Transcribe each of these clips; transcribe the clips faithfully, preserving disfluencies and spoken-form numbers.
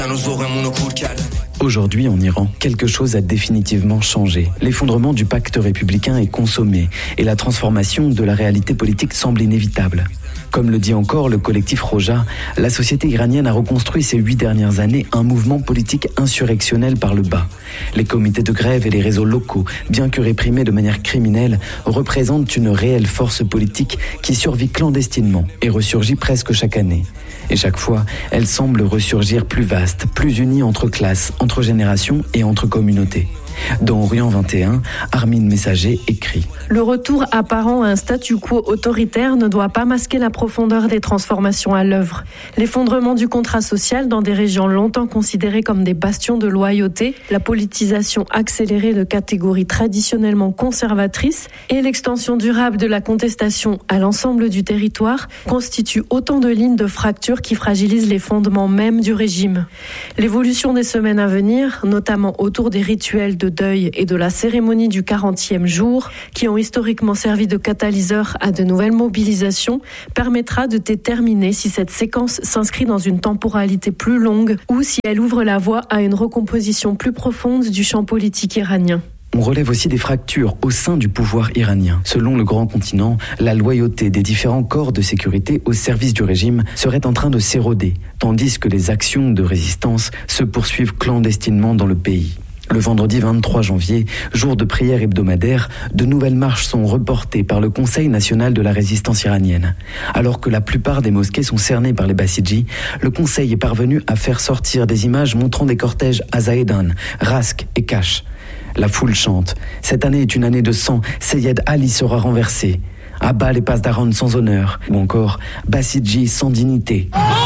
Aujourd'hui, en Iran, quelque chose a définitivement changé. L'effondrement du pacte républicain est consommé et la transformation de la réalité politique semble inévitable. Comme le dit encore le collectif Roja, la société iranienne a reconstruit ces huit dernières années un mouvement politique insurrectionnel par le bas. Les comités de grève et les réseaux locaux, bien que réprimés de manière criminelle, représentent une réelle force politique qui survit clandestinement et ressurgit presque chaque année. Et chaque fois, elle semble ressurgir plus vaste, plus unie entre classes, entre générations et entre communautés. Dans Orient vingt et un, Armin Messager écrit « Le retour apparent à un statu quo autoritaire ne doit pas masquer la profondeur des transformations à l'œuvre. L'effondrement du contrat social dans des régions longtemps considérées comme des bastions de loyauté, la politisation accélérée de catégories traditionnellement conservatrices et l'extension durable de la contestation à l'ensemble du territoire constituent autant de lignes de fracture qui fragilisent les fondements mêmes du régime. L'évolution des semaines à venir, notamment autour des rituels de deuil et de la cérémonie du quarantième jour, qui ont historiquement servi de catalyseur à de nouvelles mobilisations, permettra de déterminer si cette séquence s'inscrit dans une temporalité plus longue ou si elle ouvre la voie à une recomposition plus profonde du champ politique iranien. On relève aussi des fractures au sein du pouvoir iranien. Selon le grand continent, la loyauté des différents corps de sécurité au service du régime serait en train de s'éroder, tandis que les actions de résistance se poursuivent clandestinement dans le pays. Le vendredi vingt-trois janvier, jour de prière hebdomadaire, de nouvelles marches sont reportées par le Conseil national de la résistance iranienne. Alors que la plupart des mosquées sont cernées par les Bassidji, le Conseil est parvenu à faire sortir des images montrant des cortèges à Zahedan, Rask et Kash. La foule chante. Cette année est une année de sang. Seyed Ali sera renversé. À bas les passes d'Aron sans honneur. Ou encore Bassidji sans dignité.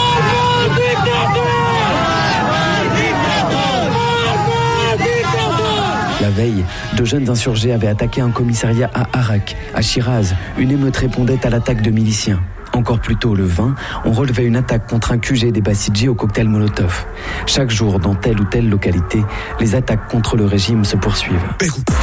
La veille, de jeunes insurgés avaient attaqué un commissariat à Arak, à Shiraz. Une émeute répondait à l'attaque de miliciens. Encore plus tôt, le vingt, on relevait une attaque contre un Q G des Bassidji au cocktail Molotov. Chaque jour, dans telle ou telle localité, les attaques contre le régime se poursuivent. Pérou.